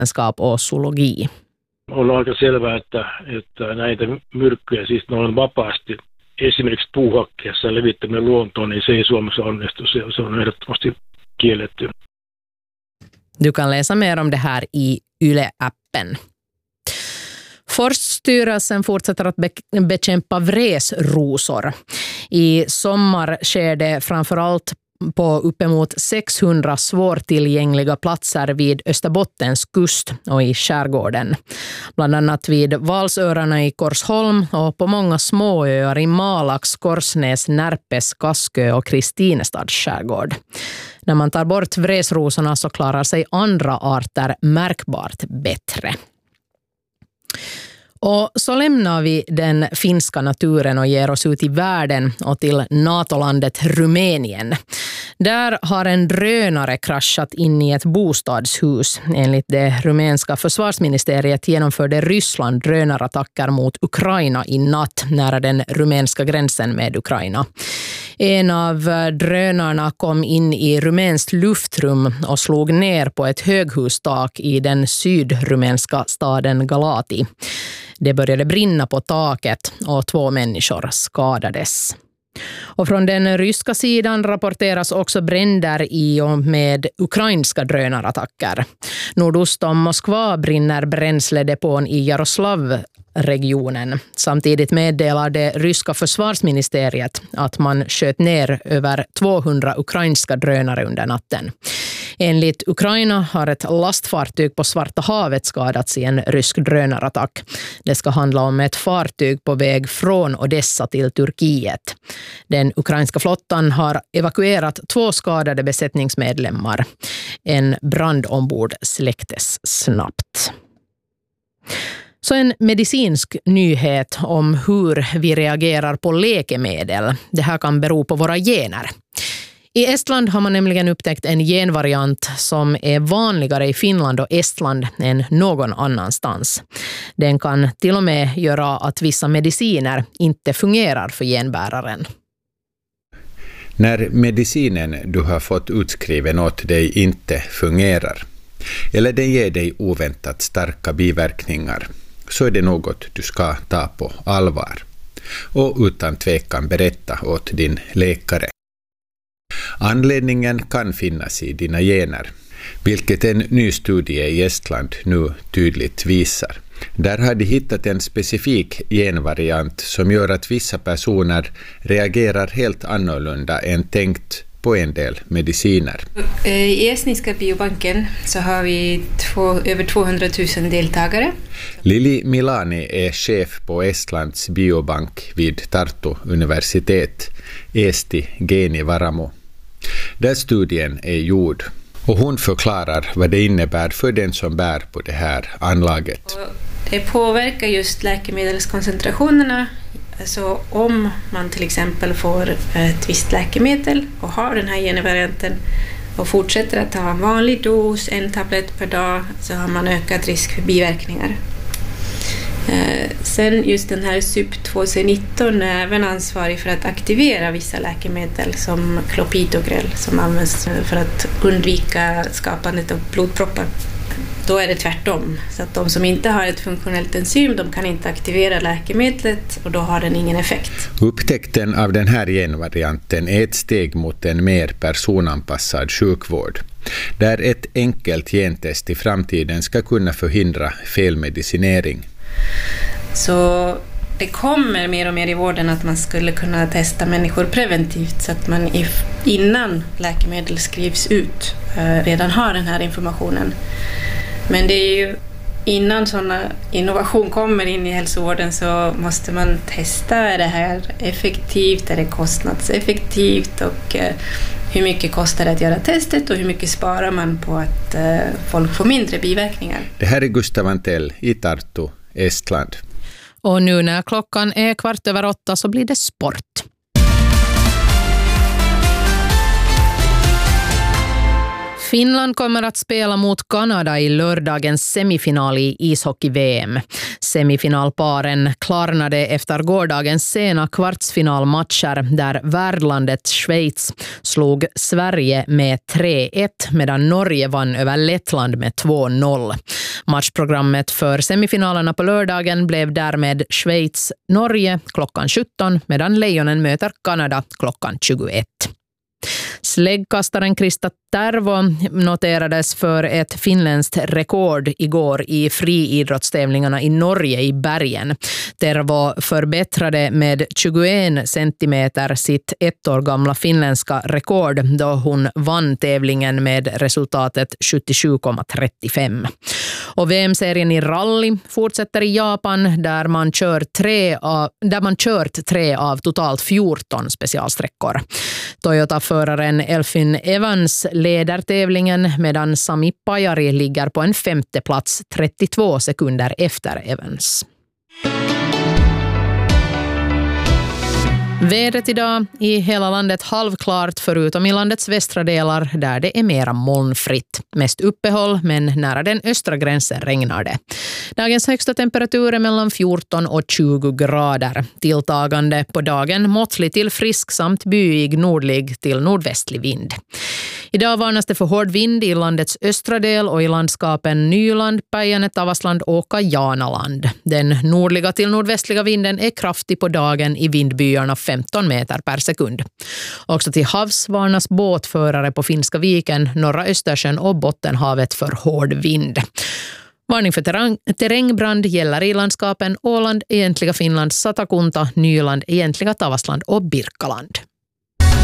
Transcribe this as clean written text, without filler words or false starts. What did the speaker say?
vetenskap och zoologi. On aika selvää, että näitä myrkkyjä, siis ne on vapaasti esimerkiksi puuhakkeessa levittäminen luontoon, niin se ei Suomessa onnistu. Se on ehdottomasti kielletty. Du kan läsa mer om det här i Yle-appen. Forststyrelsen fortsätter att bekämpa vresrosor. I sommar sker det framförallt på uppemot 600 svårtillgängliga platser vid Österbottens kust och i skärgården. Bland annat vid Valsöarna i Korsholm och på många småöar i Malax, Korsnäs, Närpes, Kaskö och Kristinestads skärgård. När man tar bort vresrosorna så klarar sig andra arter märkbart bättre. Och så lämnar vi den finska naturen och ger oss ut i världen och till NATO-landet Rumänien. Där har en drönare kraschat in i ett bostadshus. Enligt det rumänska försvarsministeriet genomförde Ryssland drönarattacker mot Ukraina i natt nära den rumänska gränsen med Ukraina. En av drönarna kom in i rumänskt luftrum och slog ner på ett höghustak i den sydrumänska staden Galati. Det började brinna på taket och 2 människor skadades. Och från den ryska sidan rapporteras också bränder i och med ukrainska drönarattacker. Nordost om Moskva brinner bränsledepån i Jaroslavregionen. Samtidigt meddelar det ryska försvarsministeriet att man sköt ner över 200 ukrainska drönare under natten. Enligt Ukraina har ett lastfartyg på Svarta havet skadats i en rysk drönarattack. Det ska handla om ett fartyg på väg från Odessa till Turkiet. Den ukrainska flottan har evakuerat 2 skadade besättningsmedlemmar. En brand ombord släcktes snabbt. Så en medicinsk nyhet om hur vi reagerar på läkemedel. Det här kan bero på våra gener. I Estland har man nämligen upptäckt en genvariant som är vanligare i Finland och Estland än någon annanstans. Den kan till och med göra att vissa mediciner inte fungerar för genbäraren. När medicinen du har fått utskriven åt dig inte fungerar, eller den ger dig oväntat starka biverkningar, så är det något du ska ta på allvar och utan tvekan berätta åt din läkare. Anledningen kan finnas i dina gener, vilket en ny studie i Estland nu tydligt visar. Där har de hittat en specifik genvariant som gör att vissa personer reagerar helt annorlunda än tänkt på en del mediciner. I Estniska biobanken så har vi över 200 000 deltagare. Lili Milani är chef på Estlands biobank vid Tartu universitet, Eesti Geenivaramo. Där studien är gjord. Och hon förklarar vad det innebär för den som bär på det här anlaget. Det påverkar just läkemedelskoncentrationerna. Alltså om man till exempel får ett visst läkemedel och har den här genvarianten och fortsätter att ta en vanlig dos, 1 tablett per dag, så har man ökad risk för biverkningar. Sen just den här SUP2C19 är även ansvarig för att aktivera vissa läkemedel som Clopidogrel som används för att undvika skapandet av blodproppar. Då är det tvärtom, så att de som inte har ett funktionellt enzym, de kan inte aktivera läkemedlet och då har den ingen effekt. Upptäckten av den här genvarianten är ett steg mot en mer personanpassad sjukvård, där ett enkelt gentest i framtiden ska kunna förhindra felmedicinering. Så det kommer mer och mer i vården att man skulle kunna testa människor preventivt så att man innan läkemedel skrivs ut redan har den här informationen. Men det är ju innan sådana innovation kommer in i hälsovården så måste man testa, är det här effektivt, är det kostnadseffektivt och hur mycket kostar det att göra testet och hur mycket sparar man på att folk får mindre biverkningar. Det här är Gustav Antell i Tartu, Estland. Och nu när klockan är 7:15 så blir det sport. Finland kommer att spela mot Kanada i lördagens semifinal i ishockey-VM. Semifinalparen klarnade efter gårdagens sena kvartsfinalmatcher där värdlandet Schweiz slog Sverige med 3-1 medan Norge vann över Lettland med 2-0. Matchprogrammet för semifinalerna på lördagen blev därmed Schweiz-Norge klockan 17 medan Lejonen möter Kanada klockan 21. Släggkastaren Krista Tervo noterades för ett finländskt rekord igår i friidrottstävlingarna i Norge i bergen. Tervo förbättrade med 21 centimeter sitt 1 år gamla finländska rekord då hon vann tävlingen med resultatet 77,35. Och VM-serien i rally fortsätter i Japan där man kört 3 av totalt 14 specialsträckor. Toyota-föraren Elfyn Evans leder tävlingen medan Sami Pajari ligger på en 5:e plats 32 sekunder efter Evans. Vädret idag i hela landet halvklart förutom i landets västra delar där det är mera molnfritt. Mest uppehåll men nära den östra gränsen regnar det. Dagens högsta temperatur är mellan 14 och 20 grader. Tilltagande på dagen måttlig till frisk samt byig nordlig till nordvästlig vind. Idag varnas det för hård vind i landets östra del och i landskapen Nyland, Päijänne, Tavastland och Kajanaland. Den nordliga till nordvästliga vinden är kraftig på dagen i vindbyarna 15 meter per sekund. Också till havs varnas båtförare på Finska viken, norra Östersjön och Bottenhavet för hård vind. Varning för terrängbrand gäller i landskapen Åland, egentliga Finland, Satakunta, Nyland, egentliga Tavastland och Birkaland.